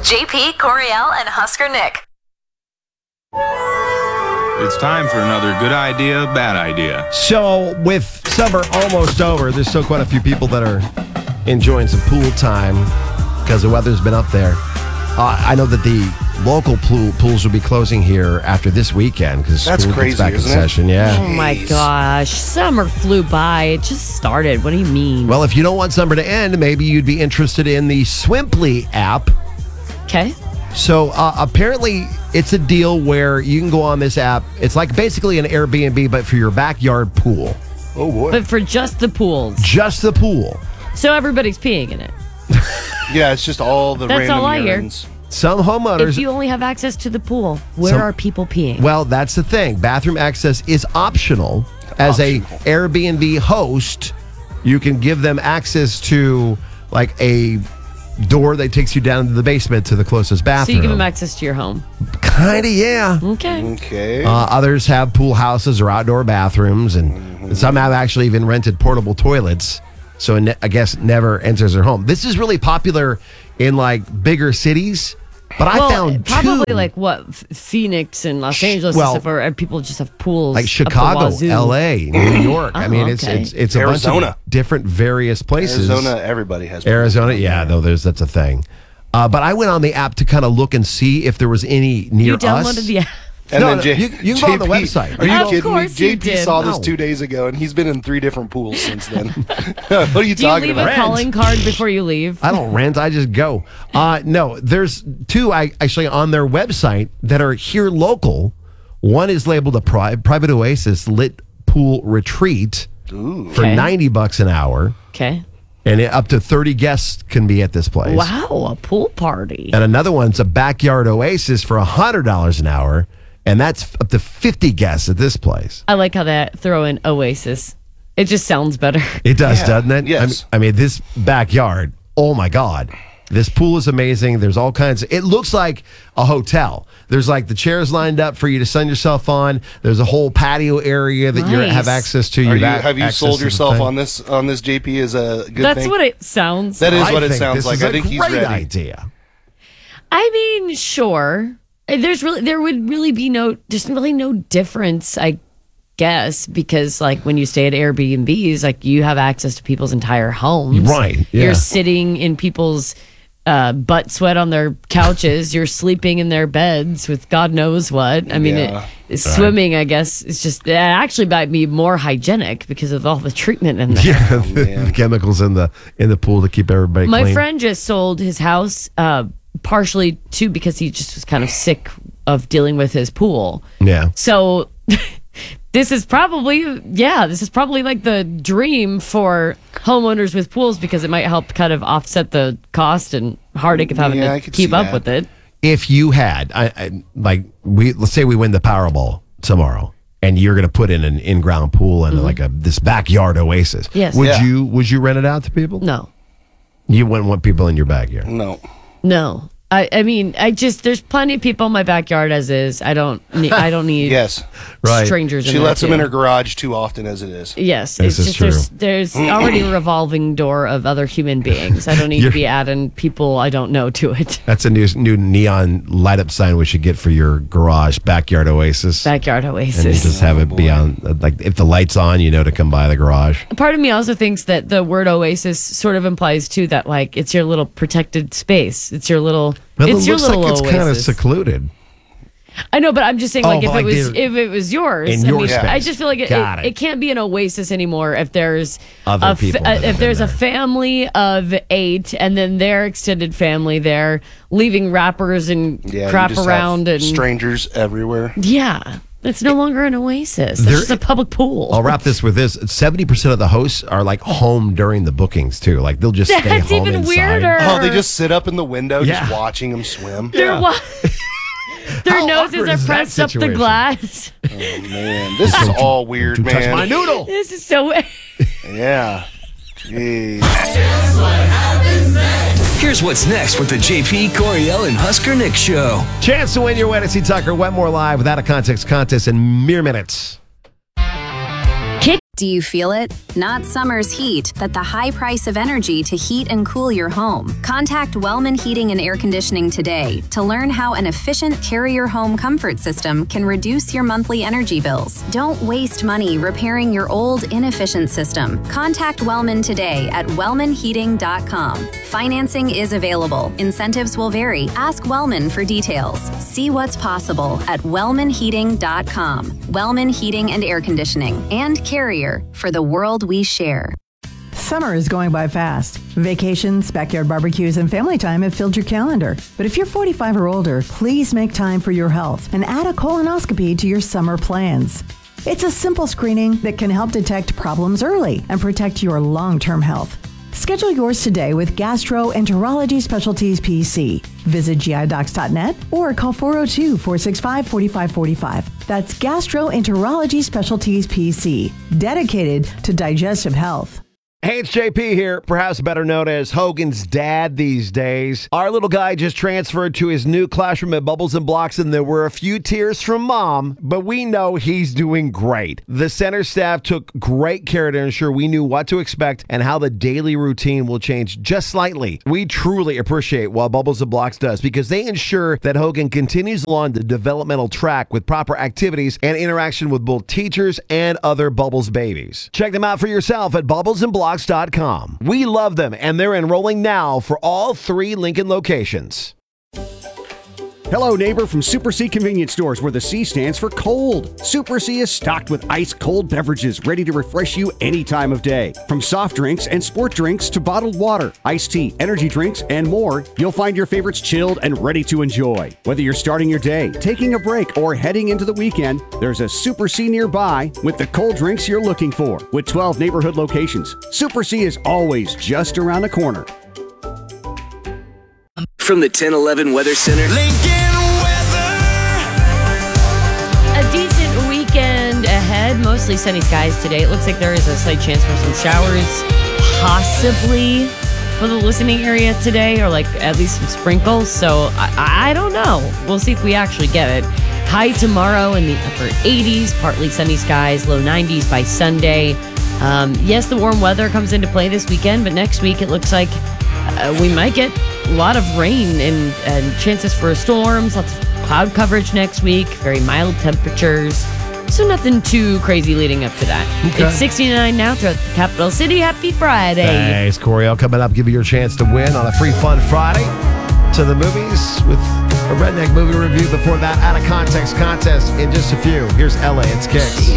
JP, Coriel, and Husker Nick. It's time for another good idea, bad idea. So, with summer almost over, there's still quite a few people that are enjoying some pool time because the weather's been up there. I know that the local pools will be closing here after this weekend because school gets back in session. Yeah. Oh my gosh, summer flew by. It just started. What do you mean? Well, if you don't want summer to end, maybe you'd be interested in the Swimply app. Okay. So apparently it's a deal where you can go on this app. It's like basically an Airbnb, but for your backyard pool. Oh, boy. But for just the pools. Just the pool. So everybody's peeing in it. Yeah, it's just all the That's random all I hear. urines. Some homeowners... If you only have access to the pool, where are people peeing? Well, that's the thing. Bathroom access is optional. As a Airbnb host, you can give them access to like a door that takes you down into the basement to the closest bathroom. So you give them access to your home. Kind of, yeah. Okay. Others have pool houses or outdoor bathrooms, and some have actually even rented portable toilets. So I guess never enters their home. This is really popular in like bigger cities, but I found probably two, like what Phoenix and Los Angeles, well, and stuff, where people just have pools like up Chicago, the wazoo. L.A., New York. I mean, okay. it's a bunch Arizona. of different various places. Arizona, everybody has. Arizona, yeah, no, that's a thing. But I went on the app to kind of look and see if there was any near us. You downloaded the app. And No, then you can go on the website. Are you Of kidding course me? you JP did. saw this No. 2 days ago, and he's been in 3 different pools since then. What are you Do you talking leave about? a calling card before you leave? I don't rent, I just go. No, there's two actually on their website that are here local. One is labeled a private oasis lit pool retreat for Okay. $90 an hour. Okay. And up to 30 guests can be at this place. Wow, a pool party. And another one's a backyard oasis for $100 an hour. And that's up to 50 guests at this place. I like how they throw in Oasis. It just sounds better. It does, doesn't it? Yes. I mean, this backyard, oh my God. This pool is amazing. There's all kinds it looks like a hotel. There's like the chairs lined up for you to sun yourself on. There's a whole patio area that you Nice. have access to. Have you sold yourself on this JP as a good That's thing? what it sounds That is like. what it think sounds this like. is I a think he's great ready. idea. I mean, sure. There would really be there's really no difference, I guess, because like when you stay at Airbnbs, like you have access to people's entire homes. Right, yeah. You're sitting in people's butt sweat on their couches. You're sleeping in their beds with God knows what. I mean, Yeah. swimming, I guess, it's just it actually might be more hygienic because of all the treatment in there. Yeah, the chemicals in the pool to keep everybody My clean. friend just sold his house partially too because he just was kind of sick of dealing with his pool. Yeah. So this is probably like the dream for homeowners with pools because it might help kind of offset the cost and heartache of having I to could keep see up that. with it. If you had, let's say we win the Powerball tomorrow, and you're going to put in an in-ground pool and like this backyard oasis. Yes. Would Yeah. you rent it out to people? No. You wouldn't want people in your backyard. No. I mean, there's plenty of people in my backyard as is. I don't need Yes. Right. strangers in She there lets too. them in her garage too often as it is. Yes, This it's is just true. there's already a revolving door of other human beings. I don't need to be adding people I don't know to it. That's a new neon light up sign we should get for your garage, backyard oasis. Backyard and you oasis. just have it be on, like if the light's on, to come by the garage. Part of me also thinks that the word oasis sort of implies too that like it's your little protected space. It's your little. Well, it's it your looks little like it's oasis. kind of secluded. I know, but I'm just saying, like, but like if it was yours, in your space. I just feel like Got it can't be an oasis anymore if there's Other people that if have there's been a there. family of 8 and then their extended family there leaving wrappers and Yeah, crap you just around have and strangers everywhere. yeah, it's no longer an oasis. It's just a public pool. I'll wrap this with this: 70% of the hosts are like home during the bookings too. Like they'll just stay That's home even inside. weirder. Oh, they just sit up in the window Yeah. just watching them swim. Their How noses awkward are is that pressed up the situation? glass. Oh, man. This is all weird, Don't touch my man. noodle. This is so. Yeah. Jeez. Here's what's next with the JP, Coriel, and Husker Nick Show. Chance to win your Wednesday Tucker Wetmore Live without a context contest in mere minutes. Do you feel it? Not summer's heat, but the high price of energy to heat and cool your home. Contact Wellman Heating and Air Conditioning today to learn how an efficient Carrier home comfort system can reduce your monthly energy bills. Don't waste money repairing your old, inefficient system. Contact Wellman today at wellmanheating.com. Financing is available. Incentives will vary. Ask Wellman for details. See what's possible at wellmanheating.com. Wellman Heating and Air Conditioning and Carrier for the world we share. Summer is going by fast. Vacations, backyard barbecues, and family time have filled your calendar. But if you're 45 or older, please make time for your health and add a colonoscopy to your summer plans. It's a simple screening that can help detect problems early and protect your long-term health. Schedule yours today with Gastroenterology Specialties PC. Visit gidocs.net or call 402-465-4545. That's Gastroenterology Specialties PC, dedicated to digestive health. Hey, it's JP here, perhaps better known as Hogan's dad these days. Our little guy just transferred to his new classroom at Bubbles and Blocks, and there were a few tears from mom, but we know he's doing great. The center staff took great care to ensure we knew what to expect and how the daily routine will change just slightly. We truly appreciate what Bubbles and Blocks does because they ensure that Hogan continues along the developmental track with proper activities and interaction with both teachers and other Bubbles babies. Check them out for yourself at bubblesandblocks.com. We love them, and they're enrolling now for all 3 Lincoln locations. Hello, neighbor from Super C Convenience Stores, where the C stands for cold. Super C is stocked with ice-cold beverages ready to refresh you any time of day. From soft drinks and sport drinks to bottled water, iced tea, energy drinks, and more, you'll find your favorites chilled and ready to enjoy. Whether you're starting your day, taking a break, or heading into the weekend, there's a Super C nearby with the cold drinks you're looking for. With 12 neighborhood locations, Super C is always just around the corner. From the 1011 Weather Center. A decent weekend ahead. Mostly sunny skies today. It looks like there is a slight chance for some showers, possibly for the listening area today, or like at least some sprinkles. So I don't know. We'll see if we actually get it. High tomorrow in the upper 80s, partly sunny skies, low 90s by Sunday. Yes, the warm weather comes into play this weekend, but next week it looks like we might get a lot of rain and chances for storms, lots of cloud coverage next week, very mild temperatures. So nothing too crazy leading up to that. Okay. It's 69 now throughout the capital city. Happy Friday. Thanks, Coriel. Coming up, give you your chance to win on a free fun Friday to the movies with a Redneck movie review. Before that, out of context contest in just a few. Here's LA. It's Kicks.